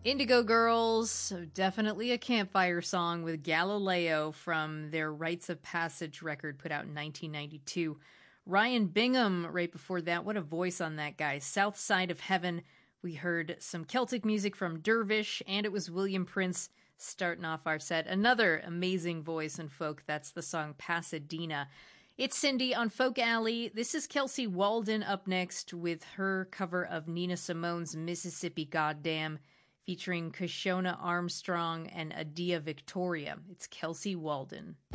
Indigo Girls, definitely a campfire song with Galileo from their Rites of Passage record put out in 1992. Ryan Bingham right before that. What a voice on that guy. South Side of Heaven. We heard some Celtic music from Dervish, and it was William Prince starting off our set. Another amazing voice in folk. That's the song Pasadena. It's Cindy on Folk Alley. This is Kelsey Walden up next with her cover of Nina Simone's Mississippi Goddam, featuring Kashona Armstrong and Adia Victoria. It's Kelsey Walden.